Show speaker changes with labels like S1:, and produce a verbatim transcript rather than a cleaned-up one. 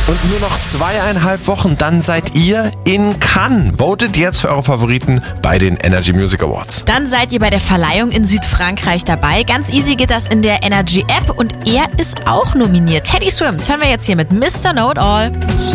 S1: Und nur noch zweieinhalb Wochen, dann seid ihr in Cannes. Votet jetzt für eure Favoriten bei den Energy Music Awards.
S2: Dann seid ihr bei der Verleihung in Südfrankreich dabei. Ganz easy geht das in der Energy App und er ist auch nominiert. Teddy Swims hören wir jetzt hier mit Mister Know It All.